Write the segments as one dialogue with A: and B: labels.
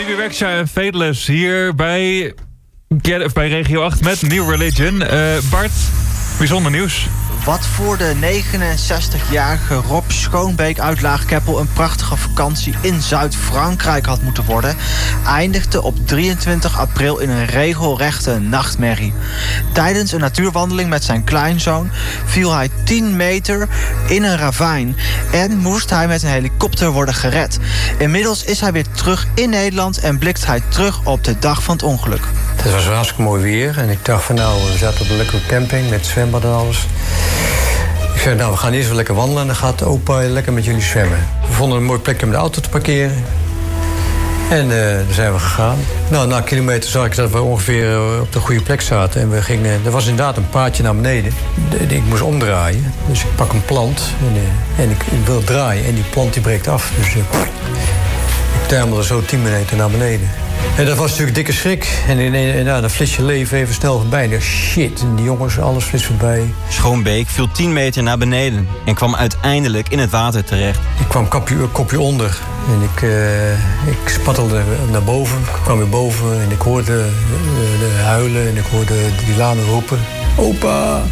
A: Baby Rexha en Fateless hier bij Regio 8 met New Religion. Bart, bijzonder nieuws.
B: Wat voor de 69-jarige Rob Schoonbeek uit Laagkeppel een prachtige vakantie in Zuid-Frankrijk had moeten worden, eindigde op 23 april in een regelrechte nachtmerrie. Tijdens een natuurwandeling met zijn kleinzoon viel hij 10 meter in een ravijn en moest hij met een helikopter worden gered. Inmiddels is hij weer terug in Nederland en blikt hij terug op de dag van het ongeluk.
C: Het was hartstikke mooi weer en ik dacht van we zaten op een lekkere camping met zwembad en alles. Ik zei, we gaan eerst wel lekker wandelen en dan gaat opa lekker met jullie zwemmen. We vonden een mooi plekje om de auto te parkeren. En daar zijn we gegaan. Na een kilometer zag ik dat we ongeveer op de goede plek zaten. En we gingen, er was inderdaad een paadje naar beneden. Ik moest omdraaien. Dus ik pak een plant en ik wil draaien. En die plant die breekt af. Dus ik tuimelde zo 10 meter naar beneden. En dat was natuurlijk een dikke schrik. En dan flits je leven even snel voorbij. En shit, en die jongens, alles flits voorbij.
D: Schoonbeek viel 10 meter naar beneden en kwam uiteindelijk in het water terecht. Ik
C: kwam kopje onder en ik spattelde naar boven. Ik kwam weer boven en ik hoorde huilen en ik hoorde Dilano roepen. Opa!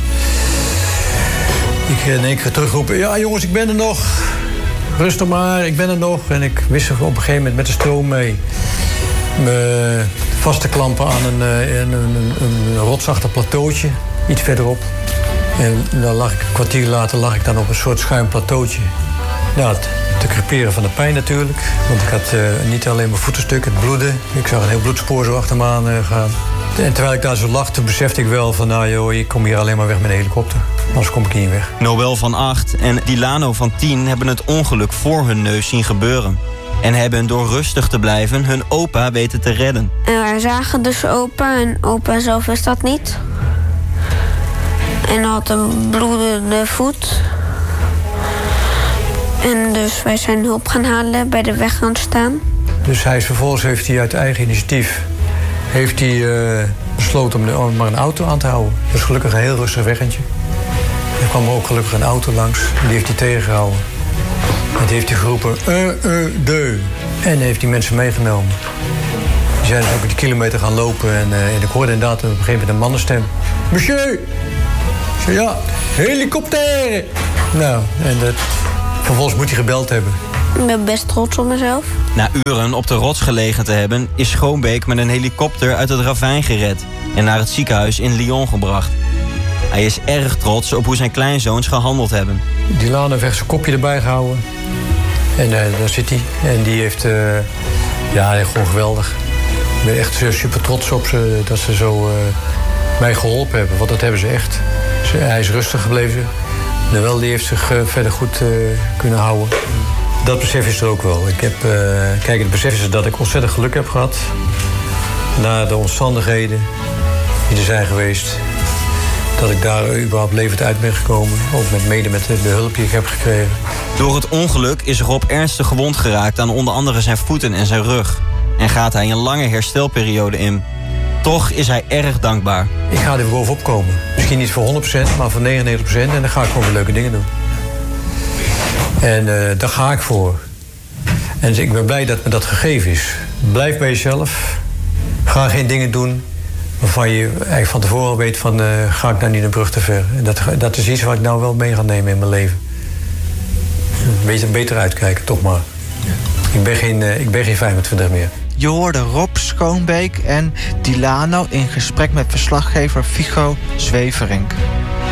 C: Ik in één keer terugroepen. Ja jongens, ik ben er nog. Rustig maar, ik ben er nog. En ik wist op een gegeven moment met de stroom mee. Me vast te klampen aan een rotsachtig plateautje, iets verderop. En dan lag ik, een kwartier later lag ik dan op een soort schuin plateautje. Ja, te creperen van de pijn natuurlijk. Want ik had niet alleen mijn voetenstuk, het bloeden. Ik zag een heel bloedspoor zo achter me aan gaan. En terwijl ik daar zo lag, toen besefte ik wel van ik kom hier alleen maar weg met een helikopter. Anders kom ik hier niet weg.
D: Noël van 8 en Dilano van 10 hebben het ongeluk voor hun neus zien gebeuren. En hebben door rustig te blijven hun opa weten te redden.
E: En wij zagen dus opa en opa zelf wist dat niet. En had een bloedende voet. En dus wij zijn hulp gaan halen, bij de weg gaan staan.
C: Dus vervolgens heeft hij uit eigen initiatief besloten om maar een auto aan te houden. Dus gelukkig een heel rustig weggetje. Er kwam ook gelukkig een auto langs en die heeft hij tegengehouden. En die heeft hij geroepen, de. En heeft die mensen meegenomen. Die zijn dus ook die kilometer gaan lopen. En ik hoorde inderdaad op een gegeven moment een mannenstem. Monsieur! Ik zei, ja, helikopter! Nou, en vervolgens moet hij gebeld hebben.
E: Ik ben best trots op mezelf.
D: Na uren op de rots gelegen te hebben, is Schoonbeek met een helikopter uit het ravijn gered en naar het ziekenhuis in Lyon gebracht. Hij is erg trots op hoe zijn kleinzoons gehandeld hebben.
C: Dilano heeft zijn kopje erbij gehouden. En daar zit hij. En die heeft, gewoon geweldig. Ik ben echt super trots op ze, dat ze zo mij geholpen hebben. Want dat hebben ze echt. Hij is rustig gebleven. Noël die heeft zich verder goed kunnen houden. Dat besef is er ook wel. Het besef is dat ik ontzettend geluk heb gehad. Na de omstandigheden die er zijn geweest. Dat ik daar überhaupt levend uit ben gekomen. Ook mede met de hulp die ik heb gekregen.
D: Door het ongeluk is Rob ernstig gewond geraakt aan onder andere zijn voeten en zijn rug. En gaat hij een lange herstelperiode in. Toch is hij erg dankbaar.
C: Ik ga er bovenop komen. Misschien niet voor 100%, maar voor 99%. En dan ga ik gewoon weer leuke dingen doen. En daar ga ik voor. En dus ik ben blij dat me dat gegeven is. Blijf bij jezelf. Ga geen dingen doen waarvan je eigenlijk van tevoren weet van ga ik nou niet een brug te ver. En dat is iets wat ik nou wel mee ga nemen in mijn leven. Beter uitkijken, toch maar. Ik ben geen 25 meer.
B: Je hoorde Rob Schoonbeek en Dilano in gesprek met verslaggever Figo Zweverink.